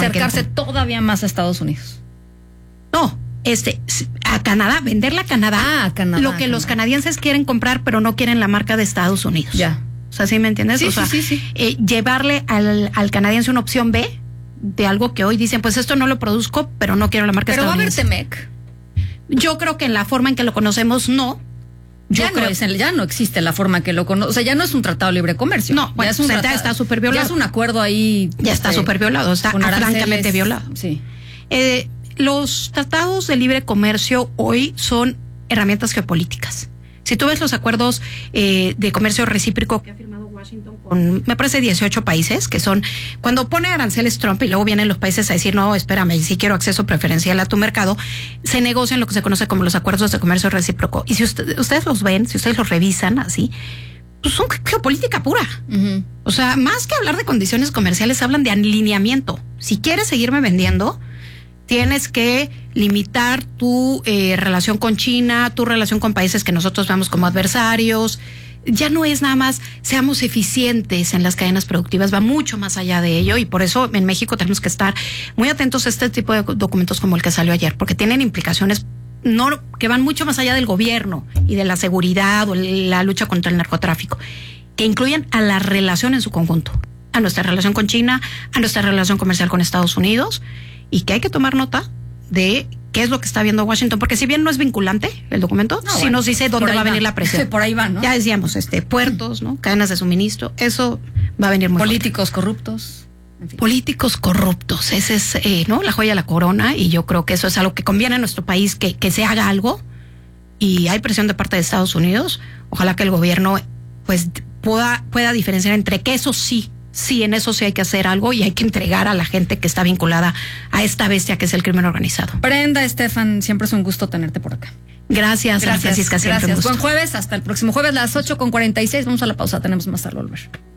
acercarse todavía más a Estados Unidos. No, a Canadá, venderla a Canadá. A Canadá. Lo que los canadienses quieren comprar, pero no quieren la marca de Estados Unidos. Ya. O sea, ¿sí me entiendes? Sí, o sea, sí. Llevarle al canadiense una opción B de algo que hoy dicen, pues esto no lo produzco, pero no quiero la marca estadounidense. Pero va a haber TEMEC. Yo creo que en la forma en que lo conocemos, no. Ya no existe la forma que lo conoce. O sea, ya no es un tratado de libre comercio. No, bueno, ya está súper violado. Ya es un acuerdo ahí. Ya está súper violado, está francamente violado. Sí. Los tratados de libre comercio hoy son herramientas geopolíticas. Si tú ves los acuerdos de comercio recíproco que ha firmado Washington con, me parece, 18 países, que son, cuando pone aranceles Trump y luego vienen los países a decir, no, espérame, si quiero acceso preferencial a tu mercado, se negocian lo que se conoce como los acuerdos de comercio recíproco. Y si ustedes los ven, si ustedes los revisan así, pues son geopolítica pura. Uh-huh. O sea, más que hablar de condiciones comerciales, hablan de alineamiento. Si quieres seguirme vendiendo, tienes que limitar tu relación con China, tu relación con países que nosotros vemos como adversarios. Ya no es nada más seamos eficientes en las cadenas productivas, va mucho más allá de ello, y por eso en México tenemos que estar muy atentos a este tipo de documentos como el que salió ayer, porque tienen implicaciones que van mucho más allá del gobierno y de la seguridad o la lucha contra el narcotráfico, que incluyen a la relación en su conjunto, a nuestra relación con China, a nuestra relación comercial con Estados Unidos, y que hay que tomar nota de qué es lo que está viendo Washington, porque si bien no es vinculante el documento, sí nos dice dónde va a venir la presión. Por ahí va, ¿no? Ya decíamos, puertos, ¿no? Cadenas de suministro, eso va a venir muy políticos fuerte. Corruptos. En fin. Políticos corruptos, ese es, ¿no? La joya de la corona, y yo creo que eso es algo que conviene a nuestro país, que se haga algo, y hay presión de parte de Estados Unidos. Ojalá que el gobierno, pues, pueda diferenciar entre que eso sí, en eso sí hay que hacer algo, y hay que entregar a la gente que está vinculada a esta bestia que es el crimen organizado. Brenda, Estefan, siempre es un gusto tenerte por acá. Gracias, Francisca, siempre un gusto. Buen jueves, hasta el próximo jueves a las 8:46. Vamos a la pausa, tenemos más al volver.